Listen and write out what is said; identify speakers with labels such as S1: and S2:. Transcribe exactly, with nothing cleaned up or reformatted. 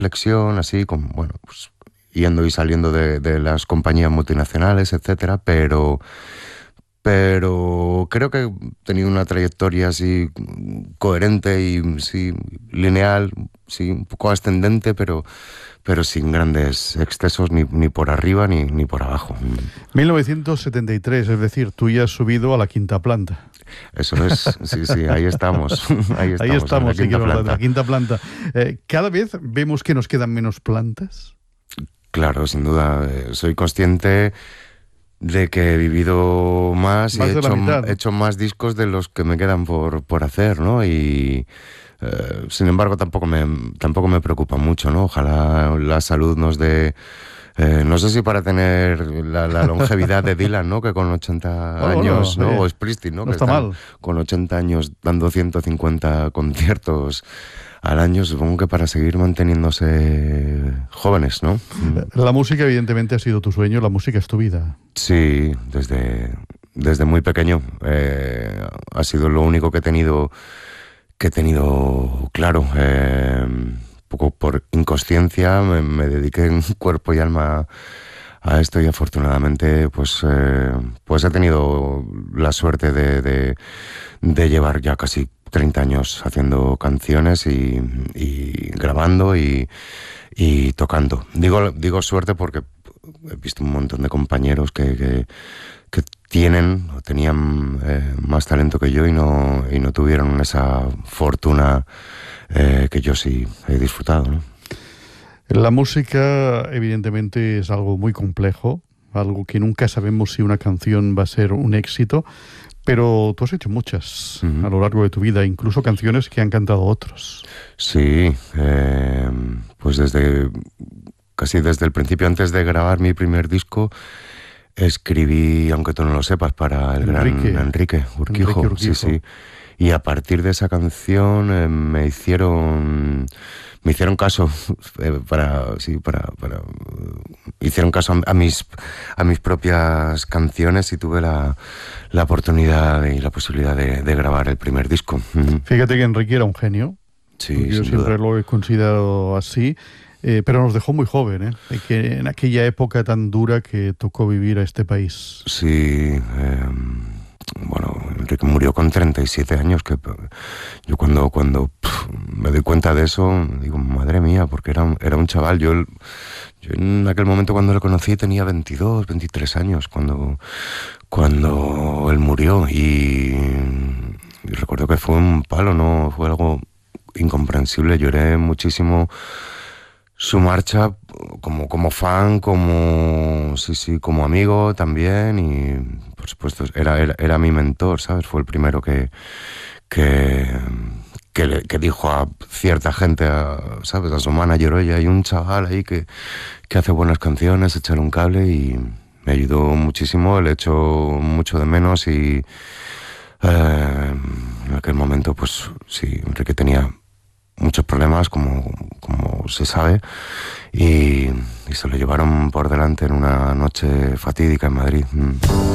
S1: flexión, así, con, bueno, pues yendo y saliendo de, de las compañías multinacionales, etcétera, pero, pero creo que he tenido una trayectoria así coherente y sí, lineal, sí, un poco ascendente, pero, pero sin grandes excesos ni, ni por arriba ni, ni por abajo.
S2: mil novecientos setenta y tres, es decir, tú ya has subido a la quinta planta.
S1: Eso es, sí, sí, ahí estamos. Ahí estamos,
S2: Ahí estamos,
S1: en la quinta
S2: sí,
S1: planta.
S2: la quinta planta. Eh, ¿Cada vez vemos que nos quedan menos plantas?
S1: Claro, sin duda. Eh, soy consciente de que he vivido más,
S2: Más
S1: y he
S2: de la
S1: hecho,
S2: mitad, ¿no?
S1: he hecho más discos de los que me quedan por, por hacer, ¿no? Y eh, sin embargo tampoco me, tampoco me preocupa mucho, ¿no? Ojalá la salud nos dé... Eh, no sé si para tener la, la longevidad de Dylan, ¿no? Que con ochenta
S2: Bueno,
S1: años,
S2: bueno,
S1: ¿no?
S2: oye,
S1: O Springsteen, ¿no?
S2: no
S1: Que
S2: está
S1: están
S2: mal.
S1: con ochenta años dando ciento cincuenta conciertos al año, supongo que para seguir manteniéndose jóvenes, ¿no?
S2: La música, evidentemente, ha sido tu sueño, la música es tu vida.
S1: Sí, desde, desde muy pequeño. Eh, ha sido lo único que he tenido, que he tenido claro. Eh, poco por inconsciencia me, me dediqué en cuerpo y alma a esto y afortunadamente pues, eh, pues he tenido la suerte de, de, de llevar ya casi treinta años haciendo canciones y, y grabando y, y tocando. Digo, digo suerte porque he visto un montón de compañeros que, que, que tienen o tenían eh, más talento que yo y no, y no tuvieron esa fortuna eh, que yo sí he disfrutado, ¿no?
S2: La música, evidentemente, es algo muy complejo, algo que nunca sabemos si una canción va a ser un éxito, pero tú has hecho muchas uh-huh. a lo largo de tu vida, incluso canciones que han cantado otros.
S1: Sí, eh, pues desde casi desde el principio, antes de grabar mi primer disco, escribí, aunque tú no lo sepas, para el
S2: Enrique,
S1: gran Enrique Urquijo.
S2: Enrique Urquijo.
S1: Sí, sí. Y a partir de esa canción eh, me hicieron me hicieron caso eh, para sí para para uh, hicieron caso a, a mis a mis propias canciones y tuve la, la oportunidad y la posibilidad de, de grabar el primer disco. Uh-huh.
S2: Fíjate que Enrique era un genio.
S1: Sí,
S2: yo siempre
S1: duda.
S2: lo he considerado así. Eh, pero nos dejó muy joven, ¿eh? De que en aquella época tan dura que tocó vivir a este país.
S1: Sí, eh, bueno, Enrique murió con treinta y siete años, que yo cuando, cuando pff, me doy cuenta de eso, digo, madre mía, porque era un, era un chaval. Yo, yo en aquel momento cuando lo conocí tenía veintidós, veintitrés años, cuando, cuando él murió, y, y recuerdo que fue un palo, ¿no? Fue algo incomprensible, lloré muchísimo su marcha como, como fan, como sí, sí, como amigo también, y por supuesto era, era, era mi mentor, ¿sabes? Fue el primero que que, que, le, que dijo a cierta gente, a, ¿sabes? A su manager, oye, hay un chaval ahí que, que hace buenas canciones, échale un cable, y me ayudó muchísimo, le echo mucho de menos, y eh, en aquel momento pues sí, Enrique tenía muchos problemas, como, como se sabe, y, y se lo llevaron por delante en una noche fatídica en Madrid.